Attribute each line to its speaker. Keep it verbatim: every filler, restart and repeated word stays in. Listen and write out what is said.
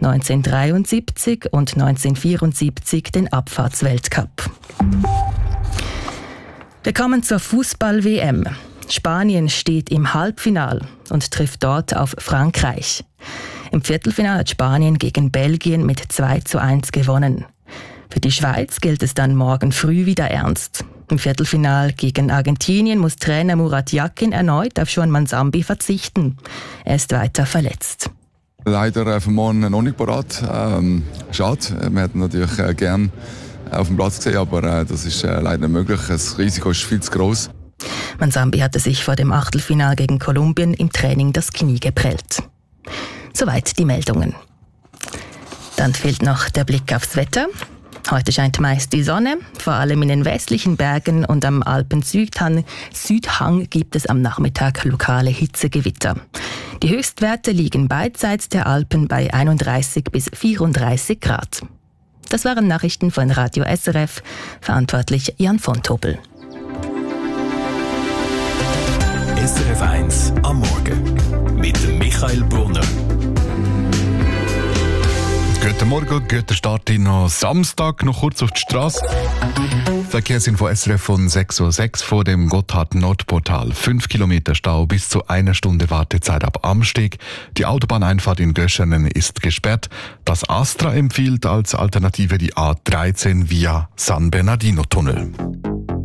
Speaker 1: neunzehnhundertdreiundsiebzig und neunzehnhundertvierundsiebzig den Abfahrtsweltcup. Wir kommen zur Fußball-W M. Spanien steht im Halbfinal und trifft dort auf Frankreich. Im Viertelfinal hat Spanien gegen Belgien mit zwei zu eins gewonnen. Für die Schweiz gilt es dann morgen früh wieder ernst. Im Viertelfinal gegen Argentinien muss Trainer Murat Yakin erneut auf Juan Manzambi verzichten. Er ist weiter verletzt.
Speaker 2: Leider äh, für morgen noch nicht parat. Ähm, schade, wir hätten natürlich äh, gern auf dem Platz gesehen, aber äh, das ist äh, leider nicht möglich. Das Risiko ist viel zu gross.
Speaker 1: Manzambi hatte sich vor dem Achtelfinal gegen Kolumbien im Training das Knie geprellt. Soweit die Meldungen. Dann fehlt noch der Blick aufs Wetter. Heute scheint meist die Sonne, vor allem in den westlichen Bergen und am Alpen-Südhang Südhang gibt es am Nachmittag lokale Hitzegewitter. Die Höchstwerte liegen beidseits der Alpen bei einunddreißig bis vierunddreißig Grad. Das waren Nachrichten von Radio S R F, verantwortlich Jan von Tobel.
Speaker 3: S R F eins am Morgen mit Michael Brunner.
Speaker 4: Guten Morgen, guten Start in noch Samstag, noch kurz auf die Straße. Verkehrsinfo S R F von sechs Uhr sechs vor dem Gotthard-Nordportal. Fünf Kilometer Stau bis zu einer Stunde Wartezeit ab Amsteg. Die Autobahneinfahrt in Göschenen ist gesperrt. Das Astra empfiehlt als Alternative die A dreizehn via San Bernardino-Tunnel.